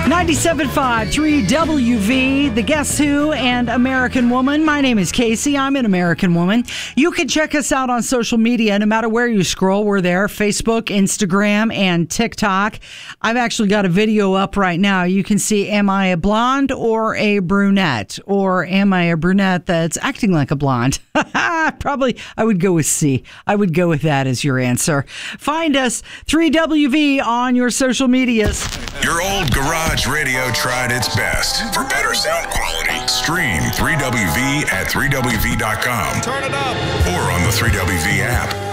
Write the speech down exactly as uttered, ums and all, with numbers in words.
ninety-seven point five, three W V, The Guess Who, and American Woman. My name is Casey. I'm an American Woman. You can check us out on social media. No matter where you scroll, we're there. Facebook, Instagram, and TikTok. I've actually got a video up right now. You can see, am I a blonde or a brunette? Or am I a brunette that's acting like a blonde? Probably, I would go with C. I would go with that as your answer. Find us, three W V, on your social medias. Your old garage radio tried its best. For better sound quality, stream three W V at three W V dot com. Turn it up. Or on the three W V app.